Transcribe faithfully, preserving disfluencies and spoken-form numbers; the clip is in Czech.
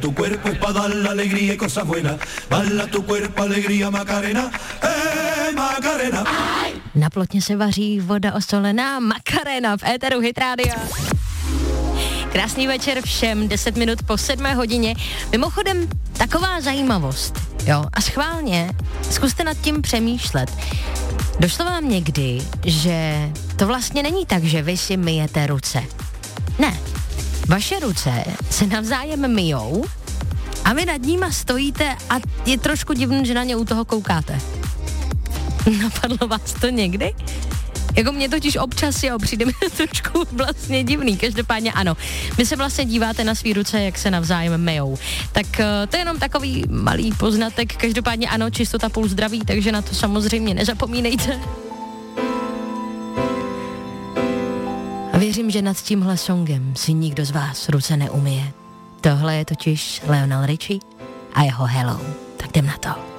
Tu cuerpo es para dar la alegría y cosas buenas. Bala tu cuerpo, alegría, Macarena. Eh, Macarena. Na plotně se vaří voda osolená Macarena v éteru Hit Rádia. Krásný večer všem, deset minut po sedmé hodině. Mimochodem, taková zajímavost, jo, a schválně zkuste nad tím přemýšlet. Došlo vám někdy, že to vlastně není tak, že vy si myjete ruce. Ne, vaše ruce se navzájem myjou a vy nad nima stojíte a je trošku divný, že na ně u toho koukáte. Napadlo vás to někdy? Jako mě totiž občas, jo, přijde mi to trošku vlastně divný, každopádně ano. Vy se vlastně díváte na svý ruce, jak se navzájem myjou. Tak uh, to je jenom takový malý poznatek, každopádně ano, čistota půl zdraví, takže na to samozřejmě nezapomínejte. A věřím, že nad tímhle songem si nikdo z vás ruce neumyje. Tohle je totiž Lionel Richie a jeho Hello. Tak jdem na to.